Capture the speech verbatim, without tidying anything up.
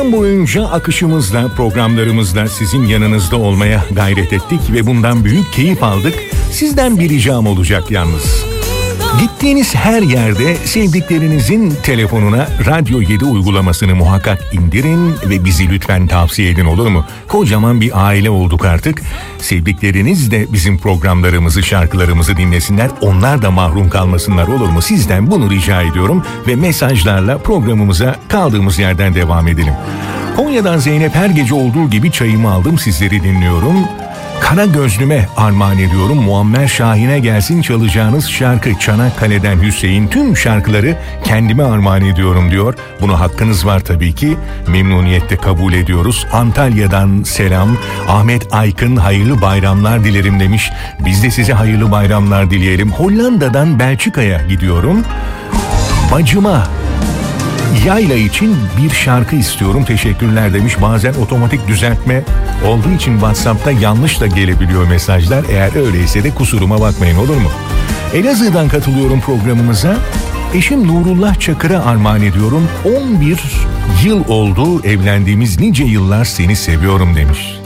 Program boyunca akışımızla, programlarımızla sizin yanınızda olmaya gayret ettik ve bundan büyük keyif aldık. Sizden bir ricam olacak yalnız. Gittiğiniz her yerde sevdiklerinizin telefonuna Radyo yedi uygulamasını muhakkak indirin ve bizi lütfen tavsiye edin, olur mu? Kocaman bir aile olduk artık. Sevdikleriniz de bizim programlarımızı, şarkılarımızı dinlesinler. Onlar da mahrum kalmasınlar, olur mu? Sizden bunu rica ediyorum ve mesajlarla programımıza kaldığımız yerden devam edelim. Konya'dan Zeynep, her gece olduğu gibi çayımı aldım, sizleri dinliyorum. Kara Gözlüme armağan ediyorum. Muammer Şahin'e gelsin çalacağınız şarkı. Çanakkale'den Hüseyin, tüm şarkıları kendime armağan ediyorum diyor. Buna hakkınız var tabii ki. Memnuniyetle kabul ediyoruz. Antalya'dan selam. Ahmet Aykın, hayırlı bayramlar dilerim demiş. Biz de size hayırlı bayramlar dileyelim. Hollanda'dan Belçika'ya gidiyorum. Bacıma Yayla için bir şarkı istiyorum, teşekkürler demiş. Bazen otomatik düzeltme olduğu için WhatsApp'ta yanlış da gelebiliyor mesajlar. Eğer öyleyse de kusuruma bakmayın, olur mu? Elazığ'dan katılıyorum programımıza. Eşim Nurullah Çakır'a armağan ediyorum. on bir yıl oldu evlendiğimiz, nice yıllar seni seviyorum demiş.